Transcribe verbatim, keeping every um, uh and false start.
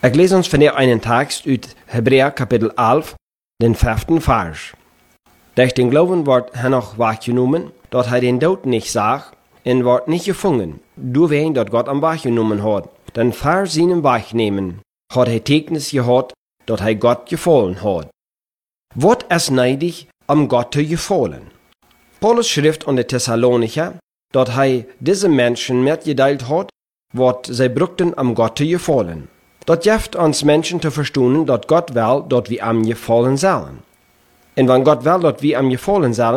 Ik lees ons vandaag einen Text uit Hebräer Kapitel elf, den vijften Vers. Durch den Glauben wordt Henoch wahrgenommen, dat hij den dood niet zag, en wordt niet gevangen, doorwegen dat God hem wahrgenommen had. Dan voor zijn wegnemen had hij tekens gehad, dat hij God gevallen had. Wat is neidig om God te gevallen? Paulus schrift aan de Thessalonicher, dat hij deze mensen metgedeeld had, wat zij brukten om God te gevallen. Dat geeft ons mensen te verstaan dat God wil dat we hem gevallen zullen. En wanneer God wil dat we hem gevallen zullen,